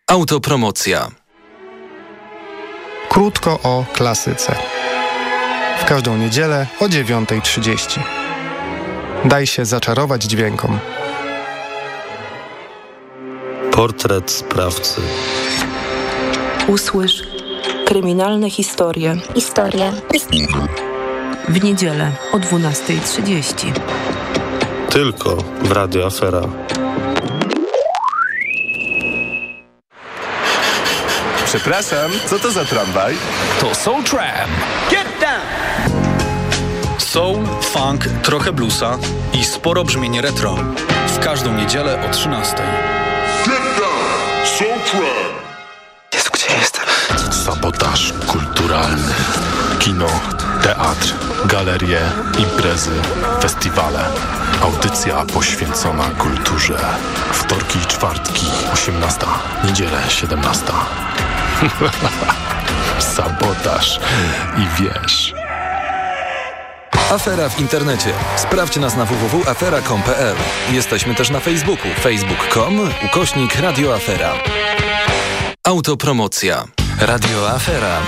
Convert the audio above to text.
Autopromocja. Krótko o klasyce. W każdą niedzielę o 9:30. Daj się zaczarować dźwiękom. Portret sprawcy. Usłysz kryminalne historie. W niedzielę o 12:30. Tylko w Radio Afera. Przepraszam, co to za tramwaj? To Soul Tram. Get down! Soul, funk, trochę bluesa i sporo brzmienie retro. W każdą niedzielę o 13:00. Get down! Soul Tram! Jezu, gdzie jestem? Sabotaż kulturalny. Kino, teatr, galerie, imprezy, festiwale. Audycja poświęcona kulturze. Wtorki i czwartki, 18:00. Niedzielę, 17:00. Sabotaż i wiesz. Afera w internecie. Sprawdź nas na www.afera.com.pl. Jesteśmy też na Facebooku. facebook.com/Radio Afera. Autopromocja. Radio Afera